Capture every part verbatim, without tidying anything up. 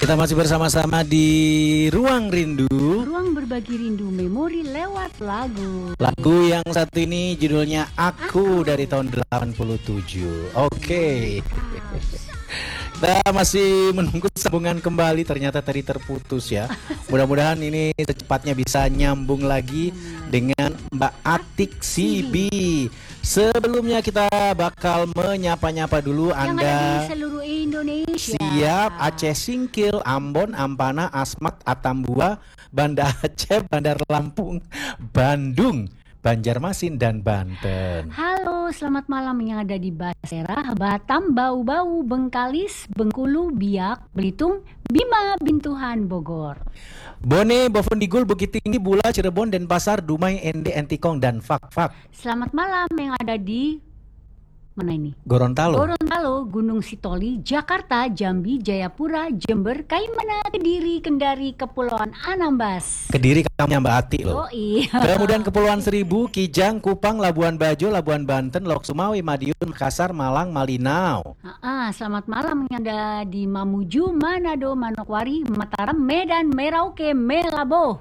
Kita masih bersama-sama di Ruang Rindu. Ruang berbagi rindu memori lewat lagu. Lagu yang satu ini judulnya Aku, Aku. Dari tahun delapan puluh tujuh. Oke. Kita masih menunggu sambungan kembali, ternyata tadi terputus ya. Mudah-mudahan ini secepatnya bisa nyambung lagi dengan Mbak Atik Sibi. Sebelumnya kita bakal menyapa-nyapa dulu yang Anda ada di seluruh Indonesia. Siap, Aceh Singkil, Ambon, Ampana, Asmat, Atambua, Banda Aceh, Bandar Lampung, Bandung, Banjarmasin, dan Banten. Halo, selamat malam yang ada di Basera, Batam, Bau-Bau, Bengkalis, Bengkulu, Biak, Belitung, Bima, Bintuhan, Bogor. Bone, Bovendigul, Bukit Tinggi, Bula, Cirebon, Denpasar, Dumai, Ende, Entikong, dan Fak-Fak. Selamat malam yang ada di mana ini? Gorontalo. Gorontalo, Gunung Sitoli, Jakarta, Jambi, Jayapura, Jember, Kaimana, Kediri, Kendari, Kepulauan Anambas. Kediri kamu Mbak Ati loh. Oh iya. Kemudian Kepulauan Seribu, Kijang, Kupang, Labuan Bajo, Labuan Banten, Lok Sumawe, Madiun, Makassar, Malang, Malinau. Ah, selamat malam yang ada di Mamuju, Manado, Manokwari, Mataram, Medan, Merauke, Melabo,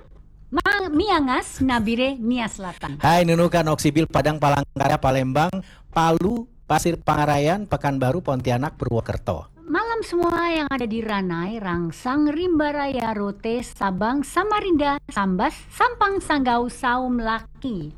Ma Miangas, Nabire, Nia Selatan. Hai Nunukan, Oksibil, Padang, Palangkaraya, Palembang, Palu, Pasir Pangarayan, Pekanbaru, Pontianak, Purwokerto. Malam semua yang ada di Ranai, Rangsang, Rimbaraya, Rote, Sabang, Samarinda, Sambas, Sampang, Sanggau, Saum, Laki.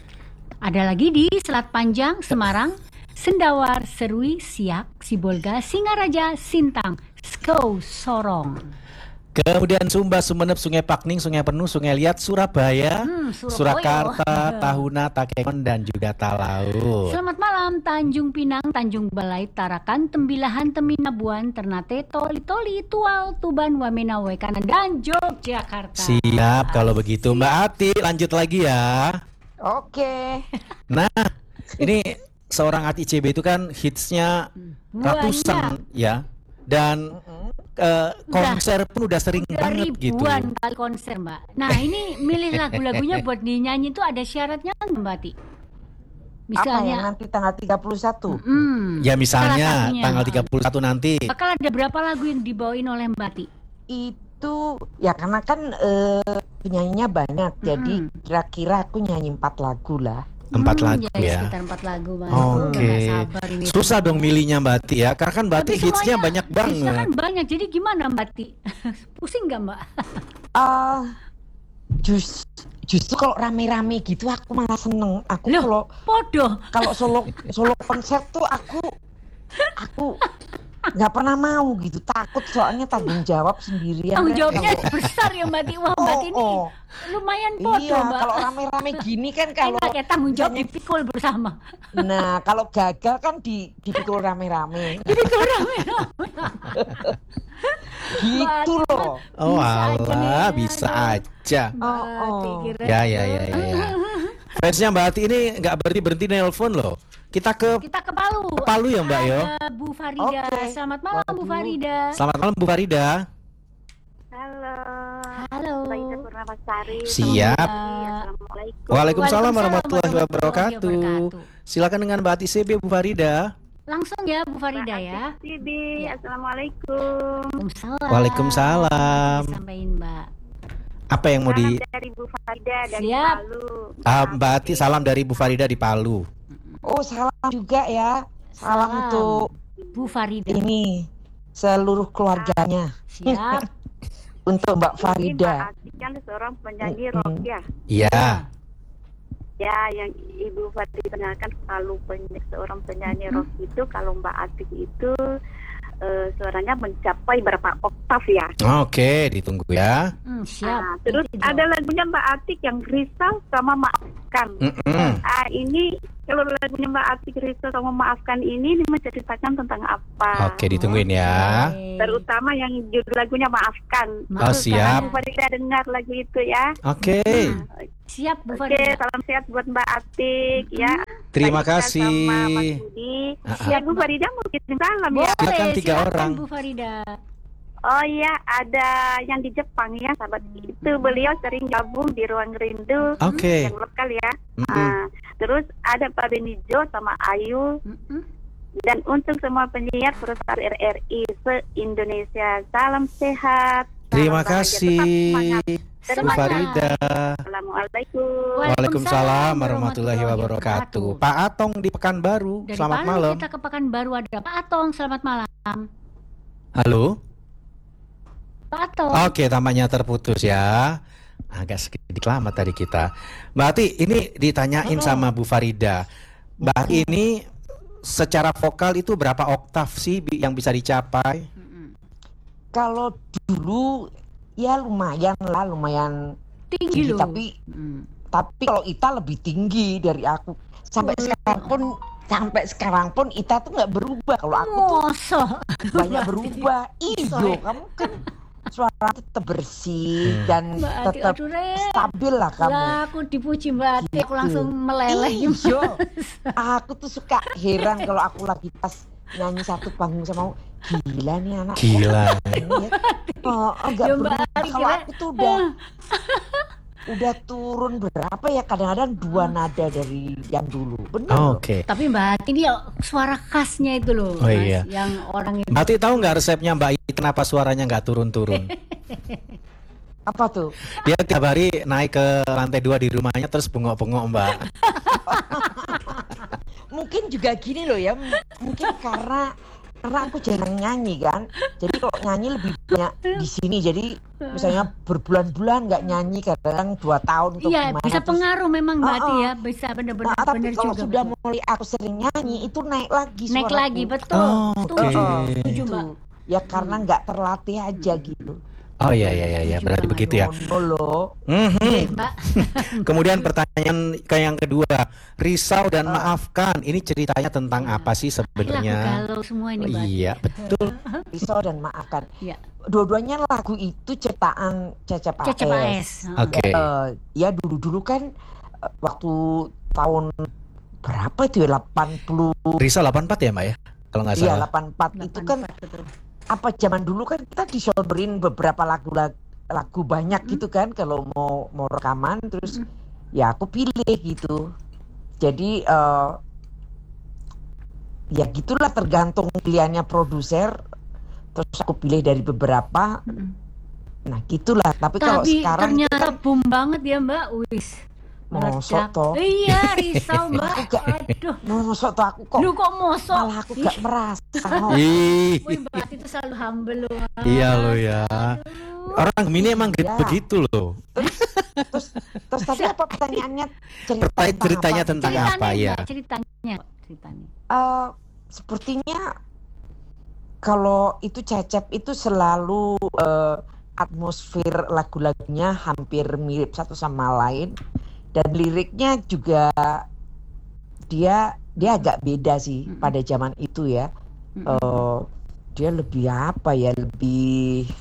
Ada lagi di Selat Panjang, Semarang, Sendawar, Serui, Siak, Sibolga, Singaraja, Sintang, Skou, Sorong. Kemudian Sumba, Sumeneb, Sungai Pakning, Sungai Penuh, Sungai Liat, Surabaya, Hmm, Surakarta, Tahuna, Takengon, dan juga Talaut. Selamat malam Tanjung Pinang, Tanjung Balai, Tarakan, Tembilahan, Teminabuan, Ternate, Toli Toli, Tual, Tuban, Wamena, Wekanan, dan Yogyakarta. Siap kalau begitu Mbak Ati, lanjut lagi ya. Oke. Nah, ini seorang Ati C B itu kan hitsnya ratusan ya. Dan uh, konser pun udah sering udah banget gitu. Ribuan kali konser Mbak. Nah ini milih lagu-lagunya buat dinyanyi itu ada syaratnya kan Mbak Ati? Misalnya apa yang nanti tanggal tiga puluh satu? Mm, ya misalnya tanggal tiga puluh satu nanti. Bakal ada berapa lagu yang dibawain oleh Mbak Ati? Itu ya karena kan uh, penyanyinya banyak, mm-hmm. Jadi kira-kira aku nyanyi empat lagu lah. Empat hmm, lagu ya, ya. Sekitar empat lagu Mbak. Oke. Okay. Susah dong milihnya Mbak Ati ya. Karena kan Mbak Ati hitsnya banyak banget. Hitsnya kan banyak. Jadi gimana Mbak Ati? Pusing nggak Mbak? uh, just, justru kalau rame-rame gitu aku malah seneng. Aku kalau podo. Kalau solo solo konser tuh aku aku nggak pernah mau gitu, takut soalnya tanggung jawab sendirian. Tanggung jawabnya kan besar ya Mbak Ati. Wah Mbak Ati ini oh, oh. lumayan podo iya, Mbak. Kalau rame-rame gini kan kalau ya tanggung jawab dipikul bersama. Nah kalau gagal kan di, dipikul rame-rame. Dipikul rame-rame. Gitu loh. Oh alah, bisa aja. Oh, oh. Ya ya ya ya. ya. Fansnya Mbak Ati ini nggak berhenti berhenti nelpon loh. Kita ke Kita ke Palu. Ke Palu ya Mbak yo. Bu Farida. Okay. Selamat malam Bu Farida. Selamat malam Bu Farida. Halo. Halo. Baik Purnamasari. Siap. Assalamualaikum. Waalaikumsalam warahmatullahi wabarakatuh. Silakan dengan Mbak Ati C B Bu Farida. Langsung ya Bu Farida ya. Mbak Ati C B. Assalamualaikum. Waalaikumsalam. Waalaikumsalam. Sampaikan Mbak. Apa yang mau di? Salam dari Bu Farida dari Siap. Palu. Ah, Mbak Ati salam dari Bu Farida di Palu. Oh salam juga ya. Salam, salam untuk Bu Farida. Ini seluruh keluarganya. Siap. Untuk Mbak Farida. Mbak Ati kan seorang penyanyi rock ya. Iya. Ya, yang Ibu Farida kenalkan selalu penyanyi, seorang penyanyi rock itu kalau Mbak Ati itu uh, suaranya mencapai berapa oktav ya? Oke, ditunggu ya. Hmm, siap. Nah, terus Itu ada lagunya Mbak Atik yang Risau sama Maafkan. Mm-mm. Ah, ini kalau lagunya Mbak Atik Risau sama Maafkan ini, ini menceritakan tentang apa? Oke, ditungguin ya. Terutama yang judul lagunya Maafkan. Oh, siap. Bu Farida dengar lagu itu ya. Oke. Nah, siap Bu Farida. Oke, salam sehat buat Mbak Atik ya. Terima Farida kasih. Sama Mas Budi. Siap Bu Farida mau kirim salam Boleh, ya. Silakan tiga silakan, orang. Bu Farida. Oh iya, ada yang di Jepang ya, sahabat. Itu beliau sering gabung di Ruang Rindu. Oke. Yang lokal ya. Mm-mm. Nah, terus ada Pak Benijo sama Ayu. Mm-mm. Dan untuk semua penyiar perusahaan R R I se-Indonesia, salam sehat. Terima salam bahagia, kasih tetap Bu semangat. Farida. Assalamualaikum. Waalaikumsalam warahmatullahi wabarakatuh. Pak Atong di Pekanbaru, Dari selamat Palu malam. kita ke Pekanbaru, ada Pak Atong, selamat malam. Halo. Pak Atong. Oke, tampaknya terputus ya. Agak sedikit lama tadi kita. Mbak Ati, ini ditanyain sama Bu Farida. Mbak Ati ini secara vokal itu berapa oktav sih bi- yang bisa dicapai? Kalau dulu ya lumayan lah, lumayan Tinggi tinggi, loh. tapi Hmm. tapi kalau Ita lebih tinggi dari aku. Sampai sekarang pun sampai sekarang pun Ita tuh nggak berubah. Kalau aku tuh Mosok. banyak berubah. Iyo, kamu kan suara tetap bersih Hmm. dan Mbak Ati, tetap aduh Re. stabil lah kamu. Lah aku dipuji Mbak Ati, aku Gitu. langsung meleleh. Iyo, aku tuh suka heran kalau aku lagi pas nyanyi satu panggung sama kamu. Gila nih anak. Gila. Ini ya. Oh, enggak Ya, Mbak berubah. Ati Kalau kira- aku tuh udah udah turun berapa ya, kadang-kadang dua nada dari yang dulu. Bener loh. Oke. Tapi Mbak Ati ini ya suara khasnya itu loh, Oh, Mas, iya. yang orang itu. Mbak Ati tahu nggak resepnya Mbak Iti kenapa suaranya nggak turun-turun? Apa tuh? Dia tiap hari naik ke lantai dua di rumahnya terus bengok-bengok Mbak. Mungkin juga gini loh ya, m- mungkin karena karena aku jarang nyanyi kan, jadi kalau nyanyi lebih banyak di sini. Jadi misalnya berbulan-bulan nggak nyanyi, kadang dua tahun atau Iya, gimana. bisa terus- pengaruh memang Mbak Ati Oh, oh. ya, bisa benar-benar Nah, tapi benar kalau juga. sudah betul. mulai aku sering nyanyi itu naik lagi Naik suaraku. lagi, betul. Oh, Setuju, oke. setuju Gitu. Mbak. Ya karena nggak terlatih aja gitu. Oh iya iya iya, iya. Setuju Berarti banget. begitu ya. Ngono loh. Mhm. Mbak. Kemudian pertanyaan ke yang kedua, risau dan maafkan. Ini ceritanya tentang apa sih Lagu sebenarnya? galau semua Oh, ini Mbak Ati. iya betul. Risau dan maafkan. Iya. Dua-duanya lagu itu ciptaan Cecep A S. Cecep A S. Oke. Eh, ya dulu-dulu kan eh, waktu tahun berapa itu ya, delapan puluh. Risau delapan puluh empat ya Mbak ya? Kalau nggak Iya, salah. delapan puluh empat itu kan delapan puluh empat, betul. apa zaman dulu kan kita disodorin beberapa lagu lagu banyak gitu kan kalau mau mau rekaman, terus ya aku pilih gitu. Jadi eh, ya gitulah, tergantung pilihannya produser, terus aku pilih dari beberapa. Mm-mm. Nah gitulah. Tapi kalau Tapi sekarang itu ternyata kan boom banget ya Mbak. Wis. mosok Meledak. toh. Iya, risau Mbak. Aku gak- Aduh. Mosok tuh aku kok Lu kok mosok? malah aku gak merasa. Oh, Ih, Wih, Mbak Ati itu selalu humble loh. Mas. iya lo ya. Aduh. Orang Gemini emang Iya. begitu loh. terus terus tadi apa pertanyaannya? Cerita Pertanyaan tentang ceritanya apa? tentang Ceritanya, apa ya? Mbak, ceritanya, ceritanya. Eh, sepertinya kalau itu Cecep itu selalu eh, atmosfer lagu-lagunya hampir mirip satu sama lain, dan liriknya juga dia dia agak beda sih Mm-mm. pada zaman itu ya. Mm-mm. Eh, dia lebih apa ya, lebih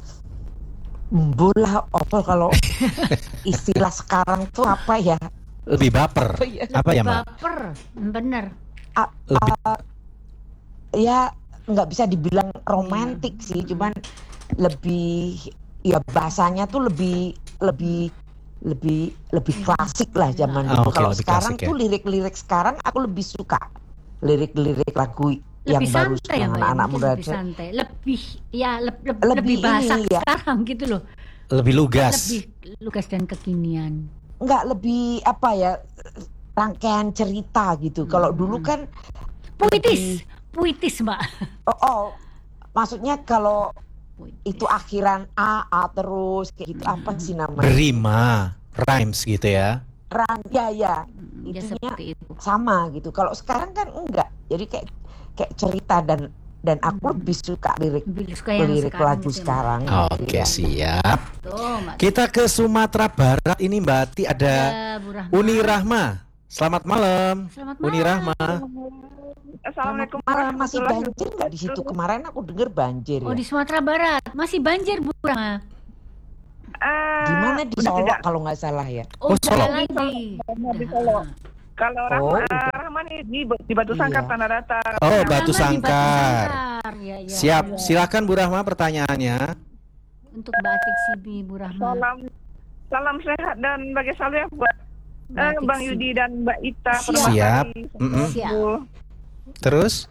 bola apa kalau istilah sekarang tuh apa ya? Lebih baper. Apa ya Mbak? Baper, bener. Lebih Ya nggak bisa dibilang romantik sih, cuman lebih ya bahasanya tuh lebih lebih lebih lebih klasik lah zaman Ah, itu. oke, Kalau lebih sekarang klasik ya. tuh lirik-lirik sekarang aku lebih suka lirik-lirik lagu yang Lebih baru santai ya Mbak, ya, anak-anak mungkin muda. lebih santai, lebih ya leb- leb- Lebih lebih bahasa ini, ya. sekarang gitu loh, lebih lugas. lebih lugas dan kekinian. Nggak lebih apa ya, rangkaian cerita gitu. Kalau Hmm. dulu kan Puitis, puitis Mbak. oh, oh maksudnya kalau Puitis. itu akhiran A A terus kayak gitu, apa sih namanya? Berima, rhymes gitu ya. Ran, ya ya Mm, ya itunya seperti itu. sama gitu. Kalau sekarang kan enggak. Jadi kayak kayak cerita, dan dan aku lebih suka lirik Lebih suka yang lirik sekarang lagu gitu ya, sekarang. Oke, Iya. siap. Mbak. Tuh, Mbak. Kita ke Sumatera Barat ini Mbak Ati ada Ya, Bu Rahma. Uni Rahma. Selamat malam. Selamat Uni malam. Rahma. Assalamualaikum Malah masih warahmatullahi banjir nggak di situ? Kemarin aku dengar banjir Oh, ya. di Sumatera Barat masih banjir Bu Rahma. Eh, Gimana di udah Solo tidak. kalau nggak salah ya? Oh, Oh, Solo. udah lagi. Di Solo. Kalau Oh, Rahma, udah. eh, Rahman ini di, di Batu Sangkar Iya. Tanah Datar. Oh, Rahma Batu di Batu Sangkar. Sangkar. Ya, ya. Siap. Silakan Bu Rahma pertanyaannya. Untuk Mbak Atik Sibi, Bu Rahma. Salam salam sehat dan bahagia selalu ya buat Mbak eh, Atik Bang Sibi. Yudi dan Mbak Ita. Siap. Siap. Permata. Mm-mm. Siap. Terus?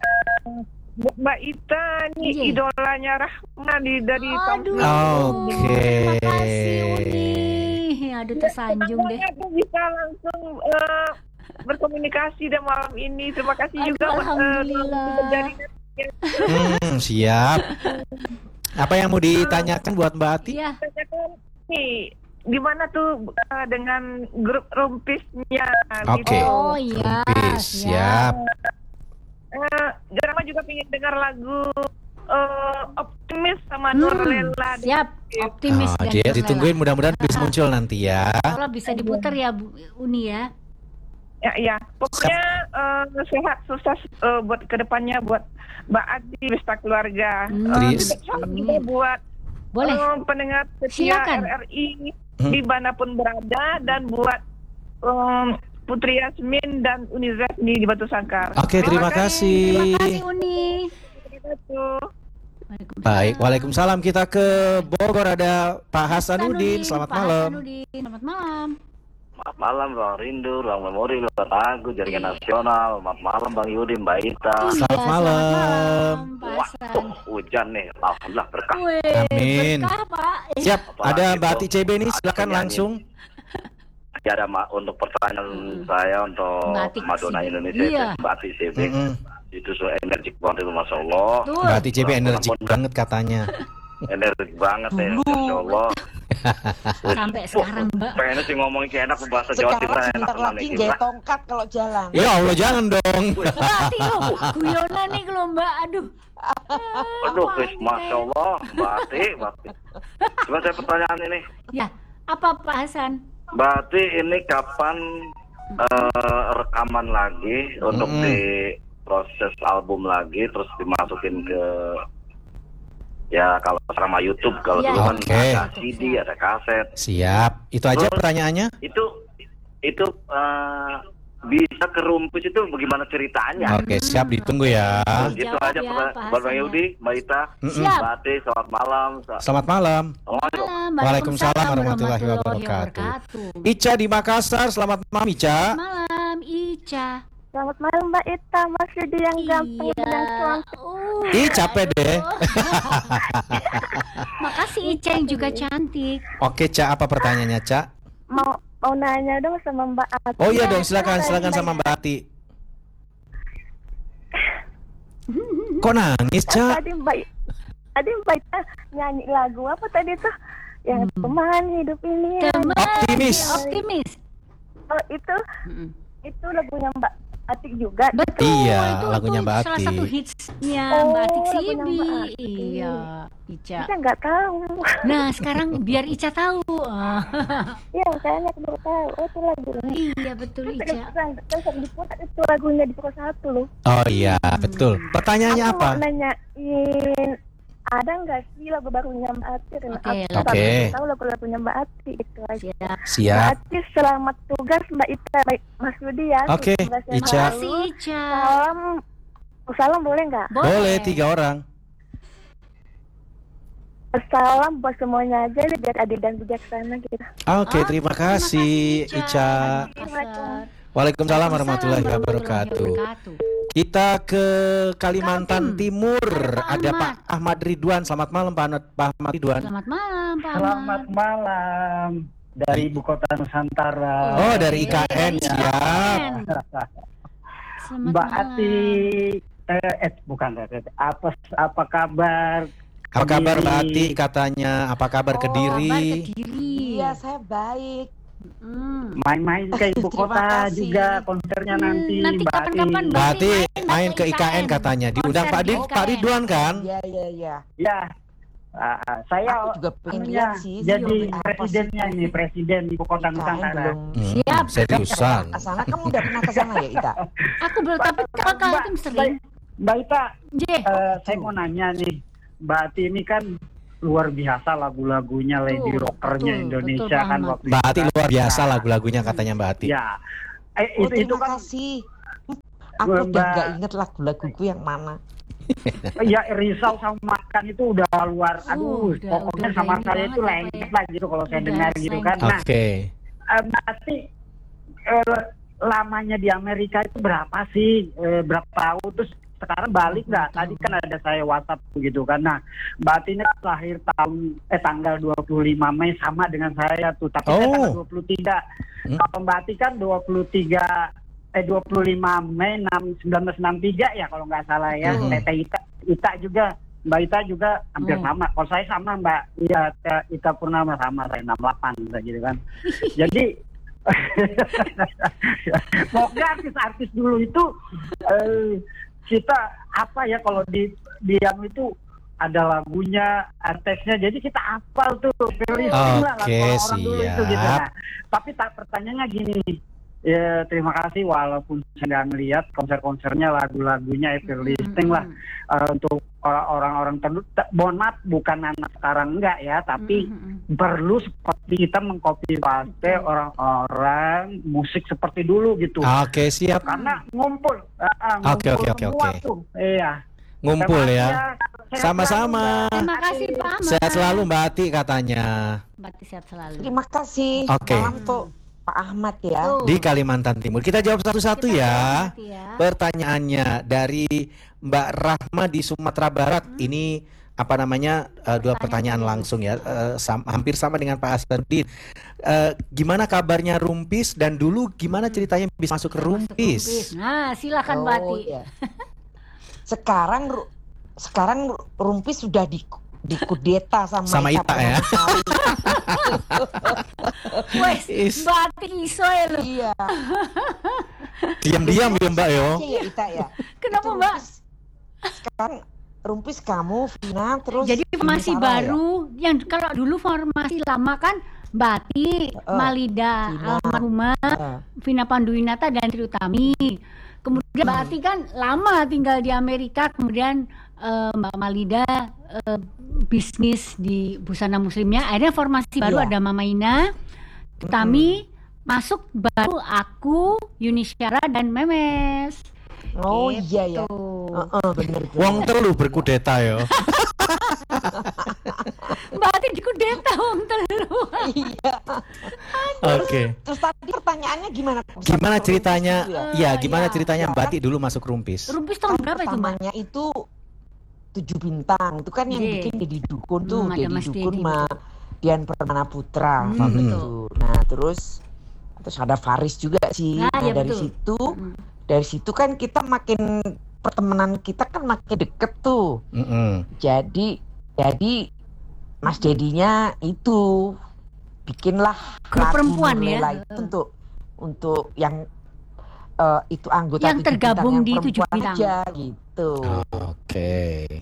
Mbak Ita nih Iya. idolanya Rahma di dari tahun Aduh, Oke. terima kasih Uni. Aduh tersanjung deh. Semuanya tuh bisa langsung eh, berkomunikasi dan malam ini. Terima kasih Aduh, juga. eh, alhamdulillah. dari Hmm, siap. Apa yang mau ditanyakan buat Mbak Ati? Iya. nih, gimana tuh eh, dengan grup rumpisnya? Oke. gitu. Oh iya. Rumpis, siap. Eh, Jarama juga pengen dengar lagu eh, Optimis sama Hmm, Nurlela. siap, optimis Oh, dan dia Nurlela. ditungguin mudah-mudahan bisa muncul nanti ya. Kalau bisa diputar ya Bu Uni ya. Ya, ya. Pokoknya eh, sehat, sukses eh, buat kedepannya buat Mbak Adi, Besta Keluarga. Hmm. Eh, Tris. juga salam juga buat Boleh. eh, pendengar setia Silakan. R R I Hmm. dimanapun berada dan buat eh, Putri Yasmin dan Uni Zesni di Batu Sangkar. Oke, terima kasih. Terima kasih Uni. Terima kasih. Waalaikumsalam. Baik, Waalaikumsalam. Kita ke Bogor, ada Pak Hasanuddin. Selamat Pak malam. Hasanuddin, selamat malam. Selamat malam Bang Rindu, Bang Memori, Bang Tagu, Jaringan Nasional. Selamat malam Bang Yudi, Mbak Ita. Iya, Selamat malam. Pak Wah, Hasan. tuh, hujan nih, alhamdulillah berkah. Wih, Amin. berkah, Pak. Eh, Siap, Apalagi ada Mbak tuh, Ati C B nih, silakan nyanyi. langsung. Ya, ada Ma- untuk pertanyaan saya untuk Mbak Ati Madonna C B. Indonesia, Iya. Mbak Ati C B. Mm-mm. Itu so energik banget itu, Masya Allah. Tuh. Mbak Ati C B energik banget katanya. Energik banget ya, Masya Allah. Sampai sekarang, Mbak. Pengennya sih ngomongin kayak enak bahasa Jawa Sekarang Timur enak sebentar tenang lagi nih. jahit tongkat kalau jalan. Ya Allah, jangan dong. Berarti lo guyonan nih kalau Mbak. Aduh. Aduh, Apa wis, nih, Masya Allah, Mbak Ati, Mbak Ati. Cuma saya pertanyaan ini. Ya, apa Pak Hasan? Berarti ini kapan eh, rekaman lagi untuk Mm-mm. di proses album lagi terus dimasukin ke ya kalau sama YouTube kalau Iya. dulu kan Oke. ada C D ada kaset Siap. Itu aja pertanyaannya. itu itu eh, bisa ke rumpis itu bagaimana ceritanya? Oke, siap, ditunggu ya. Gitu Dijawab aja ya, pertanyaan. Pak Buat Bang Hasan ya. Yudi, Mbak Ita, Mm-mm. Siap. Mbak Ati, selamat malam. Selamat malam. Assalamualaikum. Malam. Waalaikumsalam warahmatullahi wabarakatuh. Ica di Makassar, selamat malam Ica. Malam, Ica. Selamat malam Mbak Ita, Mas Yudi yang ganteng Iya. dan cantik. Uh. Ih, capek deh. Makasih Ica yang juga cantik. Oke, Ca, apa pertanyaannya, Ca? Mau mau nanya dong sama Mbak Ati. Oh iya Iya, dong, silakan, silakan Tanya. sama Mbak Ati. Kok nangis, Ca? Tadi Mbak tadi Mbak Ita nyanyi lagu apa tadi tuh? Yang Hmm. teman hidup ini. Teman Optimis. Optimis. Oh, itu Mm-mm. itu lagunya Mbak Ati juga. Betul. Iya, itu, lagunya itu Mbak salah Ati. satu hitsnya Oh, Mbak Atik lagunya Sibi. Mbak Ati. Iya, Ica. Saya nggak tahu. Nah, sekarang biar Ica tahu. Ah, Iya, kayaknya aku baru tahu. Oh, itu lagunya. iya betul Ica. Terus terus diputar itu lagunya di pukul satu loh. Oh iya, betul. Pertanyaannya Aku apa? mau nanyain, ada nggak sih lagu barunya Mbak Ati? Dan Oke, aku Oke. baru tahu lagu-lagunya Mbak Ati itu aja. Siap. Mbak Siap. Ati, selamat tugas Mbak Ita, baik Mas Yudi ya. Oke, tugas yang Ica. lalu. Makasih Ica. Salam, salam boleh nggak? Boleh tiga orang. Salam buat semuanya aja deh, biar adil dan bijaksana gitu. Oke, Oh, terima kasih Ica. Assalamualaikum. Waalaikumsalam warahmatullahi wabarakatuh. Kita ke Kalimantan Kaltim. Timur. Pak Ada Ahmad. Pak Ahmad Ridwan. Selamat malam Pak Ahmad, Pak Ahmad Ridwan. Selamat malam Pak Selamat Ahmad. malam dari ibu kota Nusantara. Oh, dari I K N, Dari siap. I K N. Selamat Mbak malam. Ati, eh, eh bukan apa apa kabar? Apa kabar Mbak Ati Kediri? katanya? Apa kabar Oh, Kediri? kabar Kediri. Iya, saya baik. Hmm. Main-main ke ibu Terima kota kasih. juga konsernya Hmm, nanti, nanti Mbak Ati. kapan-kapan Mbak Ati main ke I K N I K N katanya. Diundang Pak, Konser di Di- I K Pak N. Ridwan kan? Iya, iya, iya. Ya, ah, ah, saya Aku juga pengen anunya lihat sih. jadi apa presidennya sih? ini, presiden ibu kota I K N Nusantara. belum. Hmm, Siap. seriusan. Ke sana, kamu udah pernah ke sana ya, Ita? Aku belum, tapi kalau Mbak- Kaltim sering. Mbak Ita, J. eh, saya mau nanya nih, Mbak Ati ini kan luar biasa lagu-lagunya lady Betul, rockernya betul, Indonesia betul kan banget. waktu Mbak itu Ati kan. luar biasa Nah, lagu-lagunya katanya Mbak Ati. Ya, eh, Oh, itu, itu terima kan kasih. Aku Mbak- udah nggak inget lagu-laguku yang mana. ya Risau sama Makan itu udah luar, Uh, aduh, udah- pokoknya udah sama ini saya banget itu apa lengket ya. lah gitu kalau saya Udah dengar gitu kan. Nah, Oke. eh, Mbak Ati, eh, lamanya di Amerika itu berapa sih? Eh, berapa tahun? Terus sekarang balik nggak? Tadi kan ada saya WhatsApp gitu kan. Nah, Mbak Ati ini lahir tahun eh tanggal dua puluh lima Mei sama dengan saya tuh, tapi saya Oh. tanggal dua puluh tiga. Hmm. Kalau Mbak Ati kan dua puluh tiga eh dua puluh lima Mei seribu sembilan ratus enam puluh tiga ya kalau nggak salah ya. Hmm. Teteh Ita, Ita juga, Mbak Ita juga hampir Oh. sama. Kalau saya sama Mbak Iya Ita Purnama sama saya enam puluh delapan gitu kan. Jadi pokoknya artis-artis dulu itu eh, kita apa ya kalau di diam itu ada lagunya, artisnya, jadi kita hafal tuh playlist lah lagu Oke, orang dulu itu gitu. siap. Nah, tapi tak pertanyaannya gini, ya terima kasih walaupun saya nggak ngeliat konser-konsernya, lagu-lagunya, ya playlist lah eh, untuk orang-orang tertentu. Ta- Mohon maaf, bukan anak sekarang enggak ya, tapi perlu seperti kita mengcopy paste orang-orang musik seperti dulu gitu. Oke, siap. Karena ngumpul, ah, ah, Oke, ngumpul oke, oke, semua oke. tuh. Iya. Ngumpul Terima ya. kasih Sehat Sama-sama. selalu, Mbak. Terima kasih Pak Ahmad. Sehat selalu Mbak Ati katanya. Mbak Ati sehat selalu. Terima kasih. Oke. Salam tuh Pak Ahmad ya. Tuh. Di Kalimantan Timur. Kita jawab satu-satu Kita ya. jawab nanti ya. Pertanyaannya dari Mbak Rahma di Sumatera Barat. Ini apa namanya eh, dua pertanyaan langsung ya, eh, sam- hampir sama dengan Pak Hasanuddin. Eh, gimana kabarnya Rumpis dan dulu gimana ceritanya bisa masuk ke Rumpis? Rumpis. Nah, silakan Mbak Ati. Oh, iya. Sekarang Ru- sekarang Ru- Rumpis sudah di dikudeta sama, Sama Ita ya. Purnamsari. Wes, Is. Mbak Ati iso ya lu. Iya. Diam-diam ya Mbak yo. Iya ya Ita ya. Kenapa, Itu Mbak? Rumpis. Sekarang Rumpis kamu, Vina, terus Jadi formasi Sarah ya? baru yang kalau dulu formasi lama kan Mbak Ati, Heeh. Malida, Vina. almarhumah, Heeh. Vina Panduwinata dan Tri Utami. Kemudian Mbak Ati kan lama tinggal di Amerika, kemudian eh, Mbak Malida eh, bisnis di busana muslimnya. Akhirnya formasi baru Iya. ada Mama Ina, Utami, masuk baru aku, Yuni Syara dan Memes. Oh Gitu. iya ya. Heeh, bener bener. Wong telu berkudeta yo. Mbak Ati dikudeta wong telu. Iya. Oke. Terus tadi pertanyaannya gimana? Gimana ceritanya? Rumpis dulu Ya, Eh, gimana ya. ceritanya Ya, Mbak kan? Ati dulu masuk Rumpis? Rumpis Kan tahun berapa itu Mbak? pertamanya itu tujuh bintang. Itu kan yang Iya. bikin Dedi Dukun tuh, Hmm, ada Dedi Mas Dukun Dedi, sama Dian Permana Putra Hmm, waktu betul. itu. Nah, terus terus ada Faris juga sih. Nah, Nah, iya, dari betul. situ Mm. dari situ kan kita makin pertemanan kita kan makin deket tuh. Mm-mm. Jadi jadi Mas Dedinya itu bikinlah Grup lagu perempuan ya? Nurlela itu untuk untuk yang eh, itu anggota Yang tujuh bintang tergabung yang di tujuh perempuan bintang. aja gitu. Oke.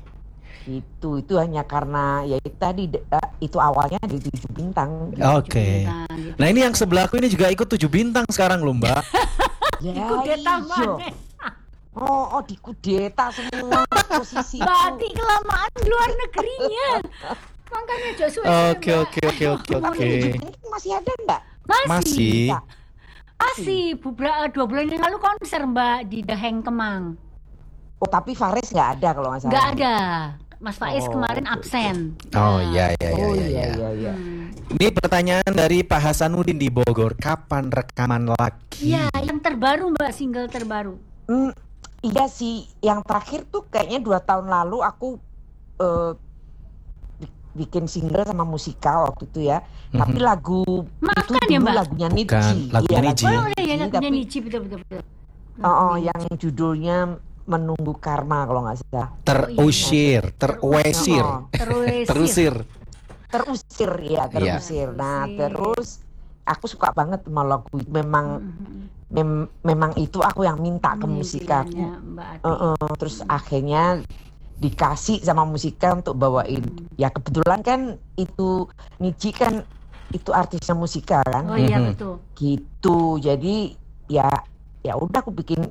Itu itu hanya karena ya itu tadi eh, itu awalnya dari tujuh bintang. gitu. Oke. Bintang, gitu. Nah ini yang sebelahku ini juga ikut tujuh bintang sekarang loh Mbak. Ya, Kudeta iya. mana? Oh, oh dikudeta semua posisi Mbak itu. Ati kelamaan di luar negerinya. Makanya Joshua Oke oke oke oke Tapi oke. tujuh bintang masih ada enggak? Masih. Masih. Iya. Masih. Beberapa dua bulan yang lalu konser Mbak di Daheng Kemang. Oh, tapi Faris nggak ada kalau nggak salah. Nggak ada. Mas Faiz Oh, kemarin oke, absen. Oh Nah, iya iya iya Oh iya. iya iya. iya iya. hmm. Ini pertanyaan dari Pak Hasanuddin di Bogor. Kapan rekaman lagi? Iya, yang terbaru Mbak, single terbaru. Hmm, iya sih, yang terakhir tuh kayaknya dua tahun lalu aku eh, bi- bikin single sama Musika waktu itu ya. Tapi Mhm. lagu Makan itu ya, dulu Mbak? lagunya Niji. Bukan, lagunya Iya, Niji. Oh lagunya iya, ya, Niji, lagunya tapi Niji betul betul betul. oh, oh, Lagunya yang judulnya Menunggu Karma kalau nggak salah. Terusir, terwesir, Oh, Terus terusir. terusir ya, terusir. Nah, Terusir. terus aku suka banget sama lagu itu. Memang Mhm. mem- memang itu aku yang minta ke Ini Musika. pilihannya, Mbak Ati. Eh, eh, terus akhirnya dikasih sama Musika untuk bawain. Ya kebetulan kan itu Niji kan itu artisnya Musika kan. Oh iya Mhm. betul. Gitu. Jadi ya ya udah aku bikin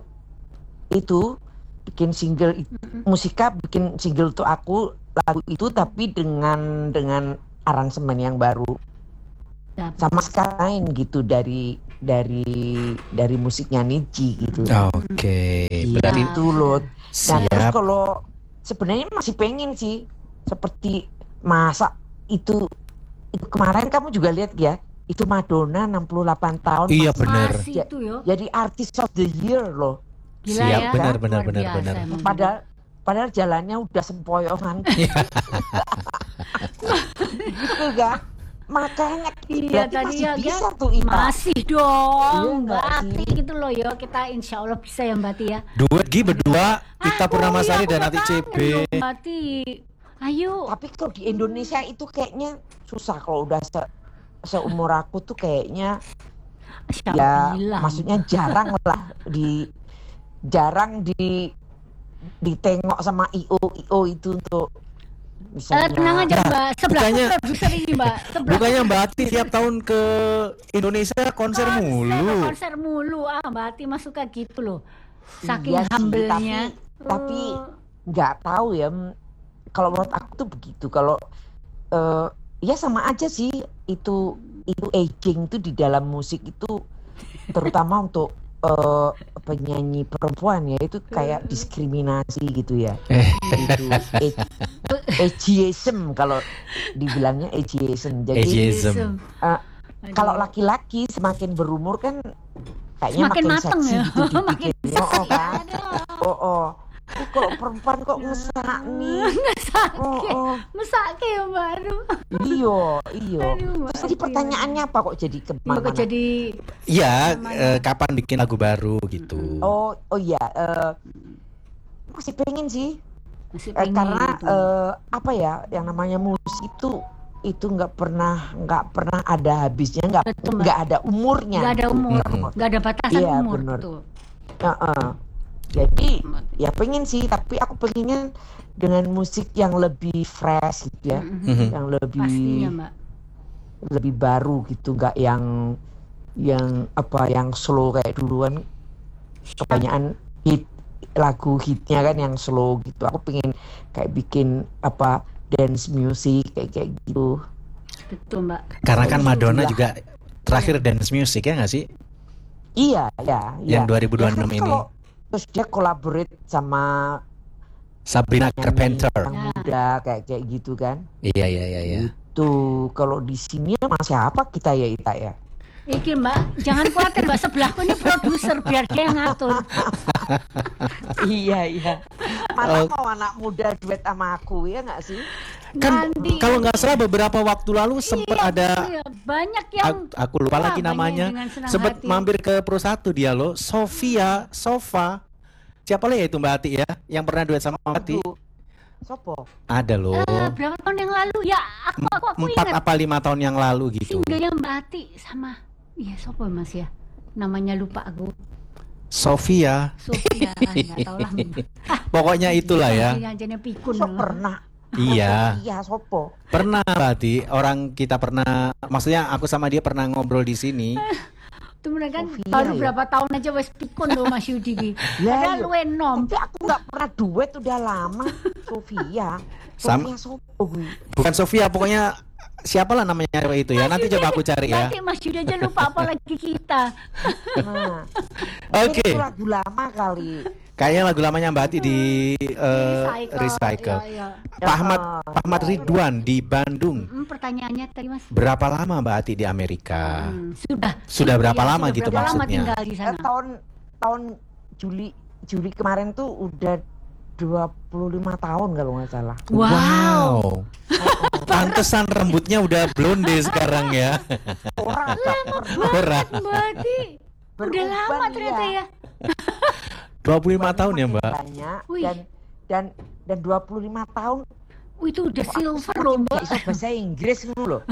itu bikin single itu. Musika bikin single tuh aku lagu itu tapi dengan dengan aransemen yang baru Dapat. sama sekali gitu dari dari dari musiknya Niji gitu. Oke, Iya, berarti itu loh. Nah, terus siap. kalau sebenarnya masih pengen sih seperti masa itu itu kemarin kamu juga lihat ya, itu Madonna enam puluh delapan tahun Iya masih bener. Masih itu yo. jadi artis of the year loh. Gila Siap, ya. benar, luar benar, benar, biasa benar. emang. Padahal padahal jalannya udah sempoyongan. Gitu kan? Makanya Iya berarti tadi masih ya bisa kan? tuh Ita. Masih Iya, dong, enggak Mbak sih? Ati gitu loh yo. Kita insya Allah bisa ya Mbak Ati ya. Duet Gi berdua, Ita Aku, Purnamasari iya, aku dan udah Ati C B. kangen loh, Mbak Ati. Ayo. Tapi kalau di Indonesia itu kayaknya susah kalau udah se seumur aku tuh kayaknya Siapa ya bilang? maksudnya jarang lah di jarang di ditengok sama I O I O itu untuk Eh, misalnya tenang aja Mbak, sebelah bukannya- produser ini Mbak. Sebelah Bukannya Mbak Ati tiap tahun ke Indonesia konser mulu. konser mulu ah Mbak Ati masuk kayak gitu loh. Saking Iya sih, humble-nya. tapi tapi Oh. nggak tahu ya m- kalau menurut aku tuh begitu kalau eh, ya sama aja sih itu itu aging tuh di dalam musik itu terutama untuk eh, penyanyi perempuan ya itu kayak diskriminasi gitu ya. Itu ag- ageism kalau dibilangnya ageism. Jadi Ageism. eh, Aduh. kalau laki-laki semakin berumur kan kayaknya Semakin makin mateng seksi ya. gitu Makin dibikin. Oh, oh, kan? Aduh. Oh, oh. Tapi kalau perempuan kok ngesak nih. Mesake. Oh, oh. Mesake ya Mbak. Aduh. Iyo, iyo. Aduh, Mbak Terus tadi Ati. pertanyaannya apa kok jadi Mbak kemana? kok jadi Iya, Namanya. eh, kapan bikin lagu baru gitu. Oh, oh iya. eh, masih pengen sih. masih Eh, pengen karena gitu. eh, apa ya, yang namanya musik itu itu nggak pernah nggak pernah ada habisnya, nggak Betul, Mbak. nggak ada umurnya. Nggak ada umur, Mm-mm. nggak ada batasan Iya, umur bener. gitu. Heeh. Jadi ya pengen sih, tapi aku pengennya dengan musik yang lebih fresh gitu ya, Mm-mm. Mhm. yang lebih Pastinya Mbak. lebih baru gitu, nggak yang yang apa yang slow kayak duluan. Kebanyakan hit lagu hitnya kan yang slow gitu. Aku pengen kayak bikin apa dance music kayak kayak gitu. Betul Mbak. Karena kan Madonna Iya. juga terakhir dance music ya nggak sih? Iya, ya, Yang ya. dua ribu dua puluh enam Ya, ini. kalau- terus dia collaborate sama Sabrina penyanyi Carpenter. yang muda kayak kayak gitu kan. Iya iya iya iya. Itu kalau di sini sama siapa kita ya Ita ya? Iki Mbak, jangan khawatir Mbak, sebelahku ini produser biar dia yang ngatur. Iya, iya. Mana Oh. mau anak muda duet sama aku ya nggak sih? Kan Nanti. kalau nggak salah beberapa waktu lalu sempat Iya, ada iya, banyak yang aku, aku lupa Wah, lagi banyak namanya. dengan senang Sempat hati. mampir ke Pro satu dia loh, Sofia, Sofa. Siapa lah ya itu Mbak Ati ya? Yang pernah duet sama Mbak Ati? Aduh, Sopo? Ada loh. eh, berapa tahun yang lalu ya aku aku aku Empat ingat apa lima tahun yang lalu gitu. singlenya Mbak Ati sama iya siapa Mas ya namanya lupa aku Sofia. Sofia ah, nggak tahu lah Pokoknya itulah ya. yang jenis pikun So pernah? Iya. Iya, Sopo. Pernah berarti orang kita pernah, maksudnya aku sama dia pernah ngobrol di sini. itu mereka kan Sofia, baru ya? berapa tahun aja wes pikun loh Mas Yudi Ki. Ya, Padahal iya. lu enom Tapi aku nggak pernah duet udah lama. Sofia. Sama- Sofia Sopo gue. Bukan Sofia, pokoknya siapalah namanya cewek itu ya. Nanti coba aku cari ya. nanti Mas Yudi aja lupa apalagi kita Nah, Oke. itu lagu lama kali. Kayaknya lagu lamanya Mbak Ati di eh, recycle. Ya, ya. Pak Ahmad, Pak Ahmad Ridwan di Bandung. Hmm, pertanyaannya tadi Mas Berapa lama Mbak Ati di Amerika? Hmm, sudah Sudah berapa Iya, lama sudah gitu berapa lama maksudnya? tinggal di Eh, sana tahun tahun Juli Juli kemarin tuh udah dua puluh lima tahun kalau nggak salah. wow, Pantesan rambutnya udah blonde sekarang ya. Orang agak pernah Berat. Mbak Ati udah lama beruban, ternyata iya. ya dua puluh lima tahun ya, Makin Mbak. Banyak Wih. dan dan dan dua puluh lima tahun Wih, itu udah silver loh Mbak. bisa bahasa Inggris dulu loh.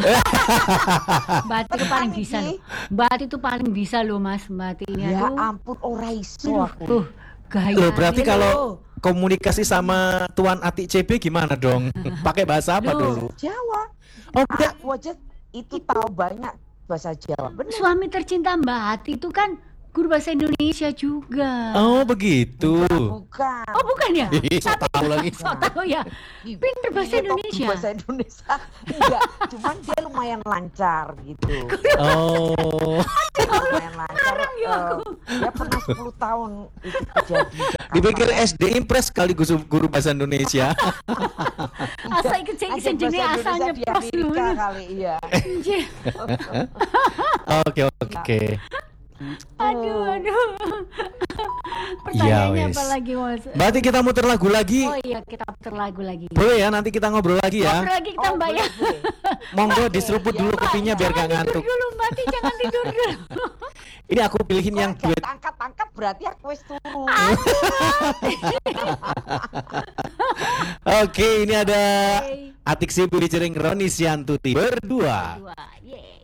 Mbak Ati itu paling bisa loh. Mbak Ati itu paling bisa loh Mas. Mbak Ati ini Ya aduh. ampun ora iso Aduh, aku. tuh gaya. Loh, berarti Loh. kalau komunikasi sama Tuan Ati C B gimana dong? Pakai bahasa apa Loh. dulu? Jawa. Oh, enggak. Aku aja itu tahu banyak bahasa Jawa. Benar. Suami tercinta Mbak Ati itu kan guru bahasa Indonesia juga. Oh, begitu. Bukan. Oh, bukan ya? Ih, so tahu lagi. So tahu ya. Pinter bahasa Iya, toh, Indonesia. Bahasa Indonesia. Enggak, cuman dia lumayan lancar gitu. Oh. Lumayan lancar. ya Eh, dia pernah sepuluh tahun itu kerja di Jakarta. Dipikir S D Impres kali guru, guru bahasa Indonesia. Asa ikut saya Ngajar jenis bahasa asalnya Indonesia di pas dulu. Amerika kali iya. Anjir. Oke, oke. Aduh, aduh. Pertanyaannya wes. apa lagi Mas? Berarti kita muter lagu lagi. Oh iya, kita putar lagu lagi. Boleh ya, nanti kita ngobrol lagi ya. Ngobrol lagi kita Oh, Mbak ya. boleh, boleh. Monggo diseruput dulu kopinya biar gak Tidur ngantuk. dulu Mbak Ti, jangan tidur dulu. Ini aku pilihin yang Kok duet. gak angkat-angkat berarti aku wis turu. Oke, ini ada Oke. Atik Sibu featuring Roni Siantuti berdua. Dua, yeah.